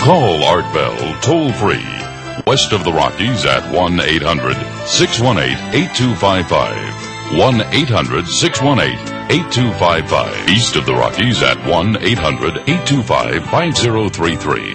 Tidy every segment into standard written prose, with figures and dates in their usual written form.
Call Art Bell toll-free, west of the Rockies at 1-800-618-8255. 1-800-618-8255. East of the Rockies at 1-800-825-5033.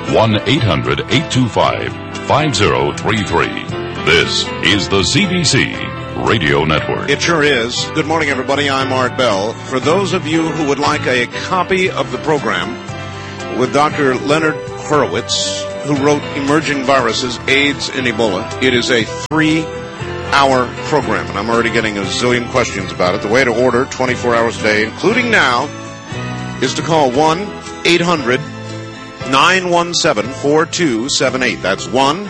1-800-825-5033. This is the CBC Radio Network. It sure is. Good morning, everybody. I'm Art Bell. For those of you who would like a copy of the program with Dr. Leonard Horowitz, who wrote Emerging Viruses, AIDS, and Ebola, it is a 3-hour program, and I'm already getting a zillion questions about it. The way to order 24 hours a day, including now, is to call 1-800-917-4278. That's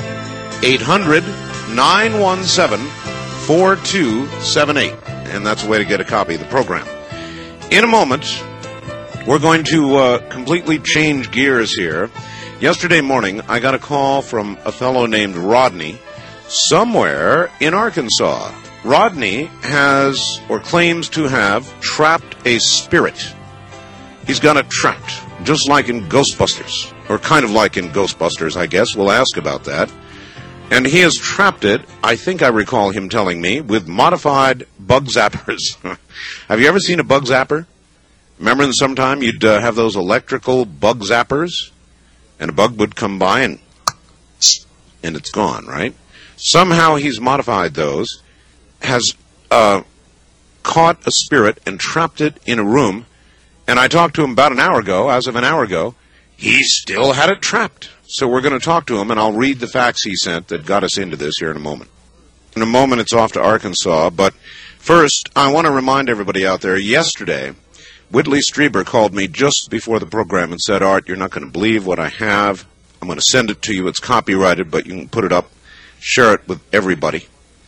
1-800-917-4278. And that's the way to get a copy of the program. In a moment, we're going to completely change gears here. Yesterday morning, I got a call from a fellow named Rodney somewhere in Arkansas. Rodney has, or claims to have, trapped a spirit. He's got it trapped, just like in Ghostbusters, or kind of like in Ghostbusters, I guess. We'll ask about that. And he has trapped it, I think I recall him telling me, with modified bug zappers. Have you ever seen a bug zapper? Remember in the summertime you'd have those electrical bug zappers? And a bug would come by and it's gone, right? Somehow he's modified those, has caught a spirit and trapped it in a room. And I talked to him about an hour ago. As of an hour ago, he still had it trapped. So we're going to talk to him, and I'll read the facts he sent that got us into this here in a moment. In a moment, it's off to Arkansas. But first, I want to remind everybody out there, yesterday, Whitley Strieber called me just before the program and said, Art, you're not going to believe what I have. I'm going to send it to you. It's copyrighted, but you can put it up, share it with everybody.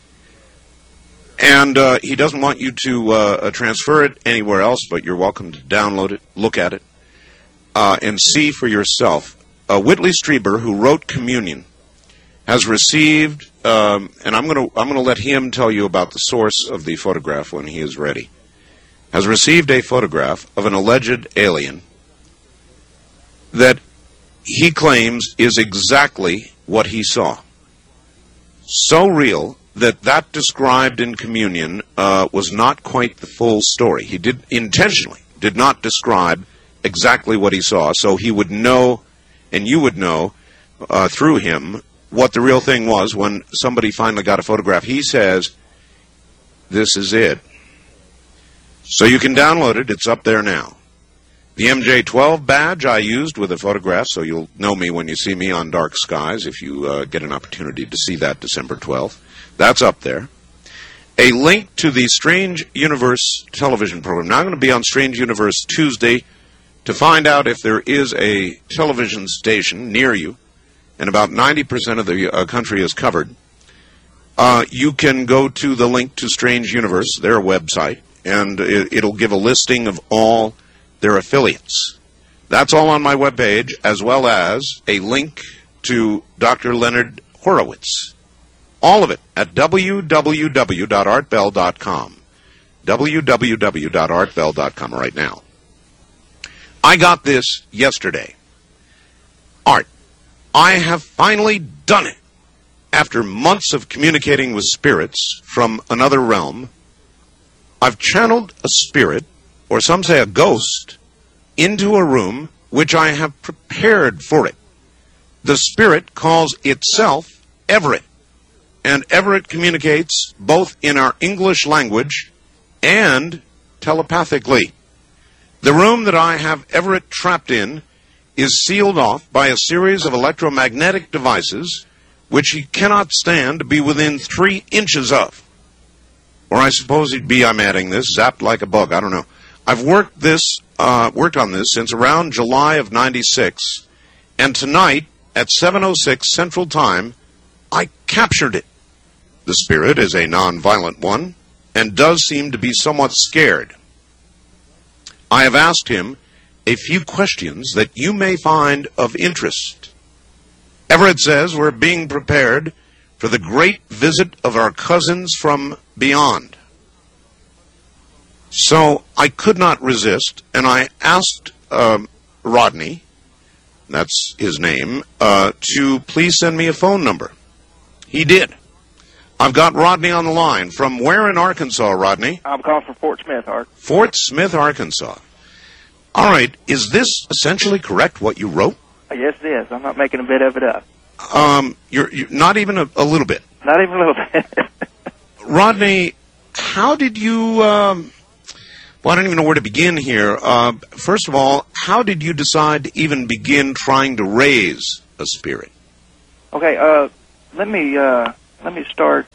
And he doesn't want you to transfer it anywhere else, but you're welcome to download it, look at it, and see for yourself. Whitley Strieber, who wrote Communion, has received, and I'm going to let him tell you about the source of the photograph when he is ready, has received a photograph of an alleged alien that he claims is exactly what he saw. So real that described in Communion was not quite the full story. He intentionally did not describe exactly what he saw, so he would know, and you would know through him, what the real thing was when somebody finally got a photograph. He says, this is it. So you can download it. It's up there now. The MJ12 badge I used with a photograph, so you'll know me when you see me on Dark Skies, if you get an opportunity to see that December 12th. That's up there. A link to the Strange Universe television program. Now I'm going to be on Strange Universe Tuesday to find out if there is a television station near you, and about 90% of the country is covered. You can go to the link to Strange Universe, their website, and it'll give a listing of all their affiliates. That's all on my webpage, as well as a link to Dr. Leonard Horowitz. All of it at www.artbell.com. www.artbell.com right now. I got this yesterday. Art, I have finally done it. After months of communicating with spirits from another realm, I've channeled a spirit, or some say a ghost, into a room which I have prepared for it. The spirit calls itself Everett, and Everett communicates both in our English language and telepathically. The room that I have Everett trapped in is sealed off by a series of electromagnetic devices which he cannot stand to be within 3 inches of. Or I suppose he'd be, I'm adding this, zapped like a bug, I don't know. I've worked on this since around July of '96, and tonight at 7:06 Central Time, I captured it. The spirit is a non-violent one, and does seem to be somewhat scared. I have asked him a few questions that you may find of interest. Everett says we're being prepared for the great visit of our cousins from beyond. So I could not resist, and I asked Rodney that's his name, to please send me a phone number. He did. I've got Rodney on the line. From where in Arkansas, Rodney? I'm calling from Fort Smith, Art. Fort Smith, Arkansas. All right. Is this essentially correct, what you wrote? Yes, it is. I'm not making a bit of it up. You're not even a little bit. Not even a little bit. Rodney, how did you... well, I don't even know where to begin here. First of all, how did you decide to even begin trying to raise a spirit? Okay, let me start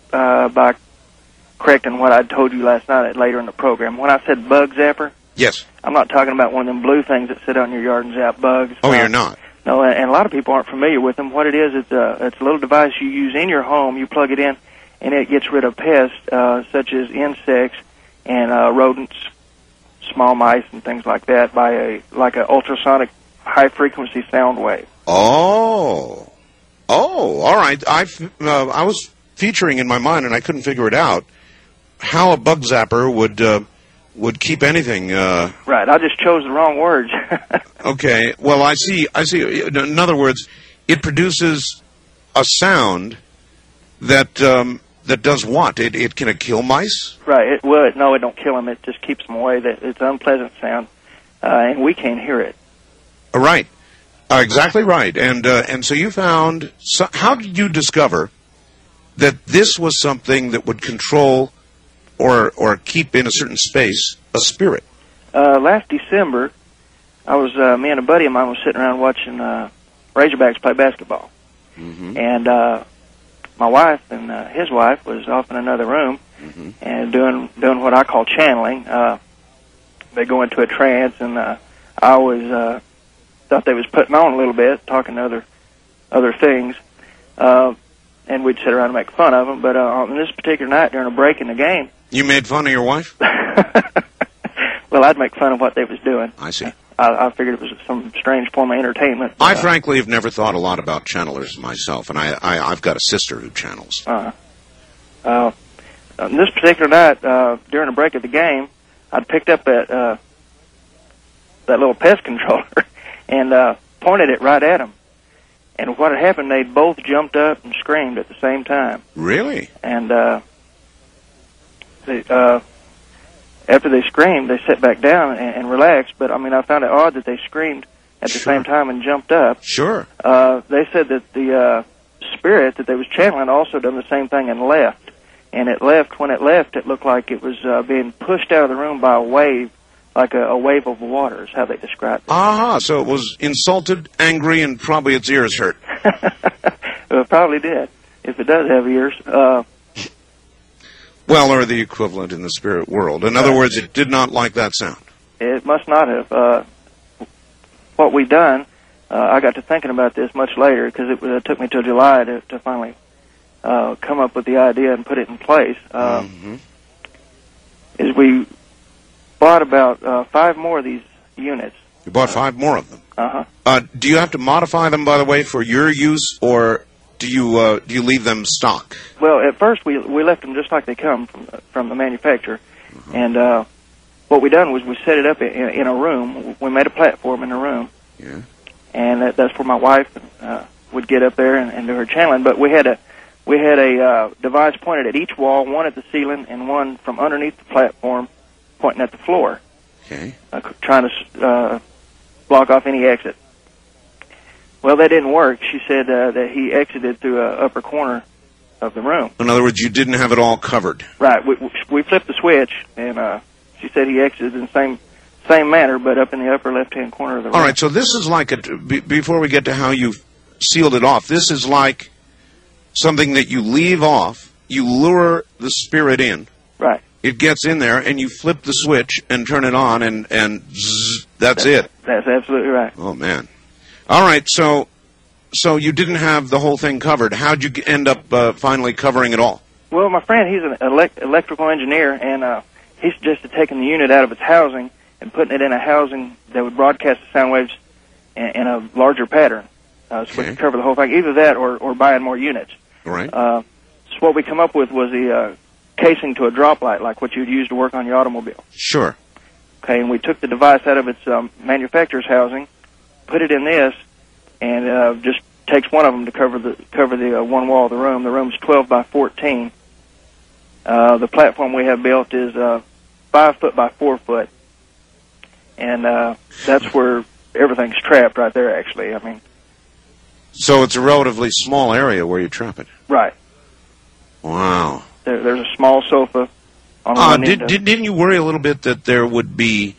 by correcting what I told you last night later in the program. When I said bug zapper, yes, I'm not talking about one of them blue things that sit out in your yard and zap bugs. Oh, you're not? No, and a lot of people aren't familiar with them. What it is, it's a little device you use in your home. You plug it in, and it gets rid of pests such as insects and rodents, small mice, and things like that by an ultrasonic high-frequency sound wave. Oh, all right. I was featuring in my mind, and I couldn't figure it out, how a bug zapper would keep anything. Right. I just chose the wrong words. Okay. Well, I see. In other words, it produces a sound that does what? It can kill mice? Right. It would. No, it don't kill them. It just keeps them away. It's an unpleasant sound, and we can't hear it. Right. Exactly right. And so you found. So how did you discover that this was something that would control or keep in a certain space a spirit? Last December, I was me and a buddy of mine was sitting around watching Razorbacks play basketball, and my wife and his wife was off in another room and doing what I call channeling. They go into a trance, and I always thought they was putting on a little bit, talking to other things, and we'd sit around and make fun of them. But on this particular night during a break in the game, you made fun of your wife? Well, I'd make fun of what they was doing. I see. I figured it was some strange form of entertainment. I frankly have never thought a lot about channelers myself, and I've got a sister who channels. On this particular night, during a break of the game, I'd picked up that little pest controller and pointed it right at them. And what had happened, they both jumped up and screamed at the same time. Really? And after they screamed, they sat back down and relaxed. But, I mean, I found it odd that they screamed at the same time and jumped up. Sure. They said that the spirit that they was channeling also done the same thing and left. And it left. When it left, it looked like it was being pushed out of the room by a wave, like a wave of water is how they described it. Aha, so it was insulted, angry, and probably its ears hurt. Well, it probably did, if it does have ears. Well, or the equivalent in the spirit world. In other words, it did not like that sound. It must not have. What we done, I got to thinking about this much later, because it took me till July to finally come up with the idea and put it in place. Is we bought about 5 more of these units. You bought 5 more of them? Uh-huh. Do you have to modify them, by the way, for your use, or do you leave them stock? Well, at first we left them just like they come from the manufacturer, and what we done was we set it up in a room. We made a platform in a room, and that's where my wife would get up there and do her channeling. But we had a device pointed at each wall, one at the ceiling, and one from underneath the platform pointing at the floor. Okay. Trying to block off any exit. Well, that didn't work. She said that he exited through an upper corner of the room. In other words, you didn't have it all covered. Right. We flipped the switch, and she said he exited in the same manner, but up in the upper left-hand corner of the room. All right, so this is like, before we get to how you sealed it off, this is like something that you leave off, you lure the spirit in. Right. It gets in there, and you flip the switch and turn it on, and zzz, that's it. That's absolutely right. Oh, man. All right, so you didn't have the whole thing covered. How'd you end up finally covering it all? Well, my friend, he's an electrical engineer, and he suggested taking the unit out of its housing and putting it in a housing that would broadcast the sound waves in a larger pattern, so we could cover the whole thing. Either that or buying more units. Right. So what we come up with was the casing to a drop light, like what you'd use to work on your automobile. Sure. Okay, and we took the device out of its manufacturer's housing, put it in this, and just takes one of them to cover the one wall of the room. The room's 12 by 14. The platform we have built is 5 foot by 4 foot, and that's where everything's trapped right there. Actually, I mean. So it's a relatively small area where you trap it. Right. Wow. There's a small sofa on one end. Didn't you worry a little bit that there would be,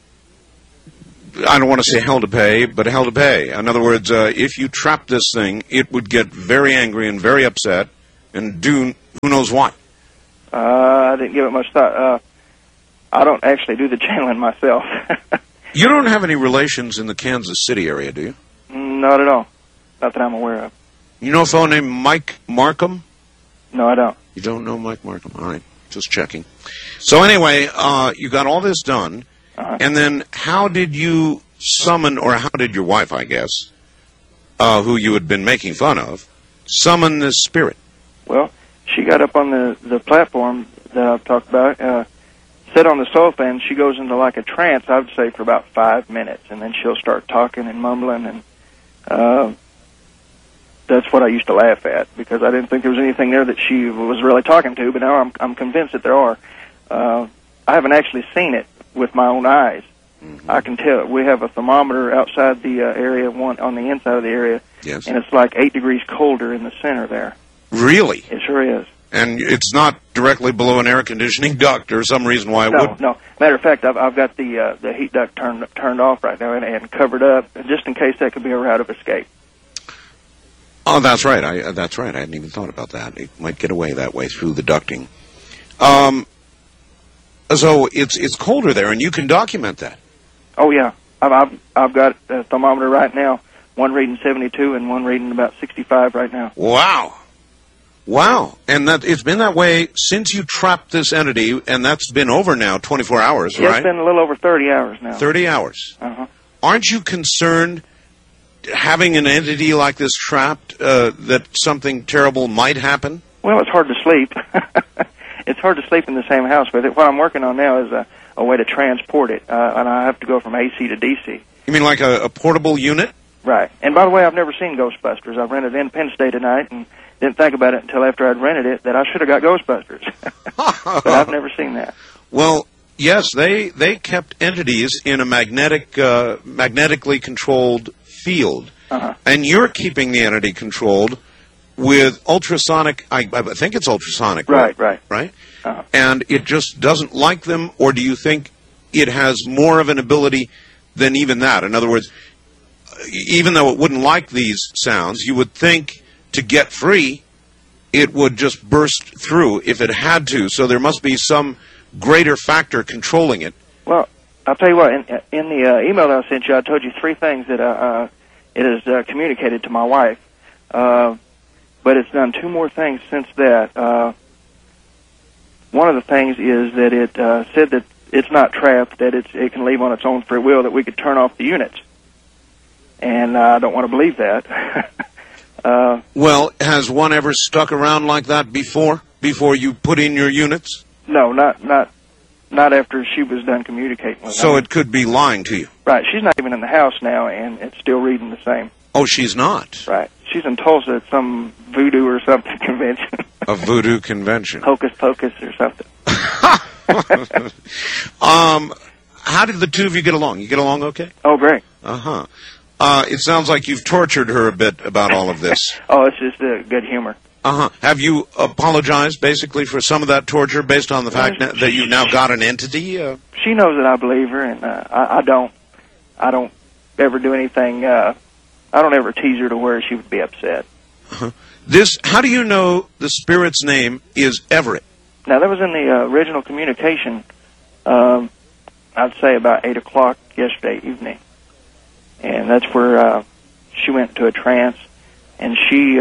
I don't want to say hell to pay, but hell to pay? In other words, if you trapped this thing, it would get very angry and very upset and do who knows what. I didn't give it much thought. I don't actually do the channeling myself. You don't have any relations in the Kansas City area, do you? Not at all. Not that I'm aware of. You know a fellow named Mike Markham? No, I don't. You don't know Mike Markham? All right, just checking. So anyway, you got all this done, and then how did you summon, or how did your wife, I guess, who you had been making fun of, summon this spirit? Well, she got up on the platform that I've talked about, sat on the sofa, and she goes into like a trance, I would say, for about 5 minutes, and then she'll start talking and mumbling, and that's what I used to laugh at, because I didn't think there was anything there that she was really talking to, but now I'm convinced that there are. I haven't actually seen it with my own eyes. Mm-hmm. I can tell. We have a thermometer outside the area, one on the inside of the area, yes, and it's like 8 degrees colder in the center there. Really? It sure is. And it's not directly below an air conditioning duct or some reason why it would? No. Matter of fact, I've got the heat duct turned off right now and covered up, just in case that could be a route of escape. Oh, that's right. That's right. I hadn't even thought about that. It might get away that way through the ducting. So it's colder there, and you can document that. Oh yeah, I've got a thermometer right now. One reading 72 and one reading about 65 right now. Wow. And it's been that way since you trapped this entity, and that's been over now 24 hours, right? It's been a little over 30 hours now. 30 hours. Uh-huh. Aren't you concerned, having an entity like this trapped, that something terrible might happen? Well, it's hard to sleep. It's hard to sleep in the same house with it. What I'm working on now is a way to transport it, and I have to go from AC to DC. You mean like a portable unit? Right. And by the way, I've never seen Ghostbusters. I've rented Independence Day tonight and didn't think about it until after I'd rented it that I should have got Ghostbusters. But I've never seen that. Well, yes, they kept entities in a magnetically controlled field. Uh-huh. And you're keeping the entity controlled with ultrasonic, I think it's ultrasonic. Right. Right? Uh-huh. And it just doesn't like them, or do you think it has more of an ability than even that? In other words, even though it wouldn't like these sounds, you would think to get free, it would just burst through if it had to. So there must be some greater factor controlling it. Well, I'll tell you what, in the email that I sent you, I told you 3 things that it has communicated to my wife. But it's done 2 more things since that. One of the things is that it said that it's not trapped, that it can leave on its own free will, that we could turn off the units. And I don't want to believe that. Well, has one ever stuck around like that before you put in your units? No, not after she was done communicating with me. So it could be lying to you. Right. She's not even in the house now, and it's still reading the same. Oh, she's not? Right. She's in Tulsa at some voodoo or something convention. A voodoo convention. Hocus Pocus or something. How did the two of you get along? You get along okay? Oh, great. Uh-huh. It sounds like you've tortured her a bit about all of this. Oh, it's just good humor. Uh-huh. Have you apologized, basically, for some of that torture based on the fact that you've now got an entity? She knows that I believe her, and I don't ever do anything. I don't ever tease her to where she would be upset. Uh-huh. How do you know the spirit's name is Everett? Now, that was in the original communication, I'd say about 8 o'clock yesterday evening. And that's where she went into a trance, and she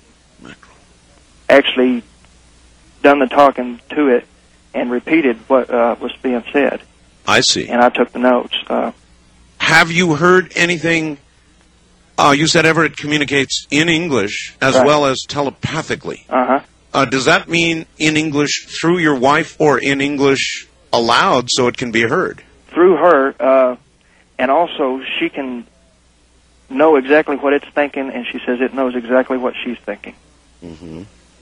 actually done the talking to it and repeated what was being said. I see. And I took the notes. Have you heard anything? You said Everett communicates in English as well as telepathically. Uh-huh. Does that mean in English through your wife or in English aloud so it can be heard? Through her, and also she can know exactly what it's thinking, and she says it knows exactly what she's thinking. Mm-hmm.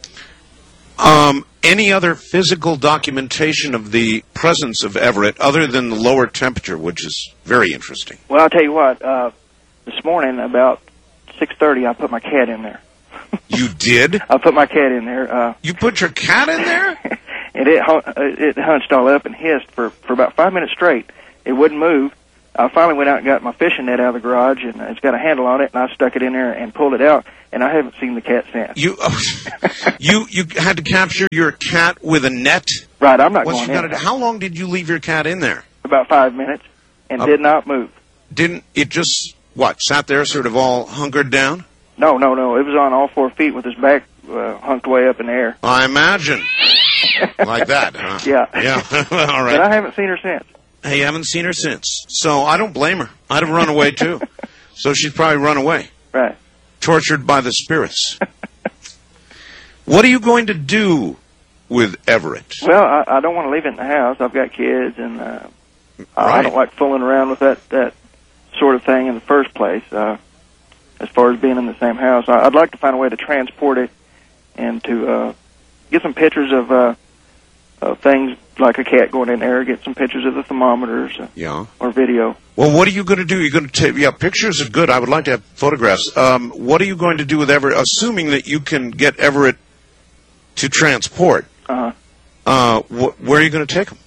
Any other physical documentation of the presence of Everett other than the lower temperature, which is very interesting? Well, I'll tell you what. This morning, about 6:30, I put my cat in there. You did? I put my cat in there. You put your cat in there? And it hunched all up and hissed for about 5 minutes straight. It wouldn't move. I finally went out and got my fishing net out of the garage, and it's got a handle on it, and I stuck it in there and pulled it out, and I haven't seen the cat since. You had to capture your cat with a net? Right, I'm not going in. How long did you leave your cat in there? About 5 minutes, and did not move. Didn't it just, sat there sort of all hunkered down? No. It was on all 4 feet with his back hunked way up in the air. I imagine. Like that, huh? Yeah. Yeah, all right. But I haven't seen her since. Hey, you haven't seen her since. So I don't blame her. I'd have run away, too. So she's probably run away. Right. Tortured by the spirits. What are you going to do with Everett? Well, I don't want to leave it in the house. I've got kids, and I don't like fooling around with that sort of thing in the first place, as far as being in the same house. I'd like to find a way to transport it and to get some pictures of things like a cat going in there, get some pictures of the thermometers or video. Well, what are you going to do? You're going to take, pictures are good. I would like to have photographs. What are you going to do with Everett, assuming that you can get Everett to transport? Where are you going to take him?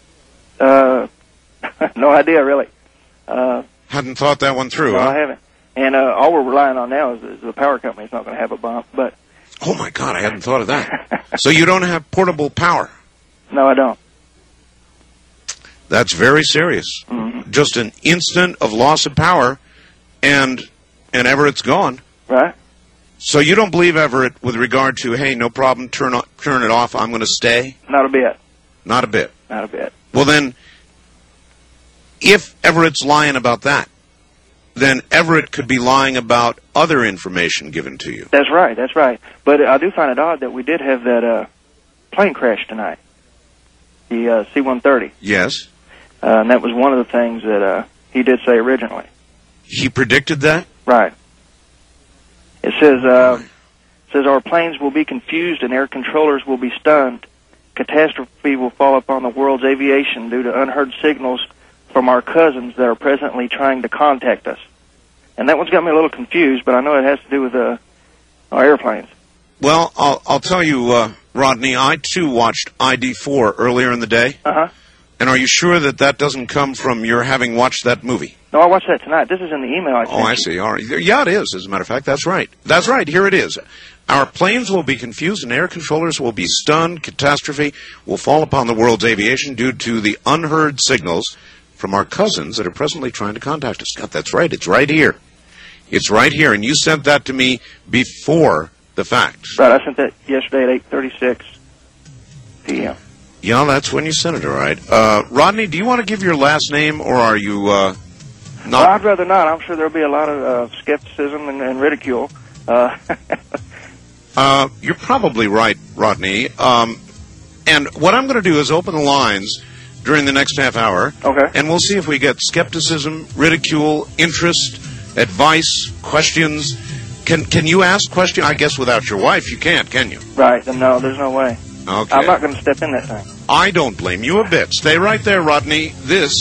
No idea, really. Hadn't thought that one through, No, huh? I haven't. And all we're relying on now is the power company's not going to have a bump. But oh, my God, I hadn't thought of that. So you don't have portable power? No, I don't. That's very serious. Mm-hmm. Just an instant of loss of power, and Everett's gone. Right. So you don't believe Everett with regard to, hey, no problem, turn it off, I'm going to stay? Not a bit. Not a bit. Not a bit. Well, then, if Everett's lying about that, then Everett could be lying about other information given to you. That's right. But I do find it odd that we did have that plane crash tonight, the C-130. Yes. And that was one of the things that he did say originally. He predicted that? Right. It says our planes will be confused and air controllers will be stunned. Catastrophe will fall upon the world's aviation due to unheard signals from our cousins that are presently trying to contact us. And that one's got me a little confused, but I know it has to do with our airplanes. Well, I'll tell you, Rodney, I too watched ID4 earlier in the day. Uh-huh. And are you sure that doesn't come from your having watched that movie? No, I watched that tonight. This is in the email I sent you. Oh, I see. All right. Yeah, it is, as a matter of fact. That's right. That's right. Here it is. Our planes will be confused and air controllers will be stunned. Catastrophe will fall upon the world's aviation due to the unheard signals from our cousins that are presently trying to contact us. God, that's right. It's right here. It's right here. And you sent that to me before the fact. Right. I sent that yesterday at 8:36 p.m. Yeah, that's when you sent it, all right. Rodney, do you want to give your last name, or are you not? Well, I'd rather not. I'm sure there'll be a lot of skepticism and ridicule. You're probably right, Rodney. And what I'm going to do is open the lines during the next half hour. Okay. And we'll see if we get skepticism, ridicule, interest, advice, questions. Can you ask questions? I guess without your wife you can't, can you? Right. No, there's no way. Okay. I'm not going to step in that thing. I don't blame you a bit. Stay right there, Rodney. This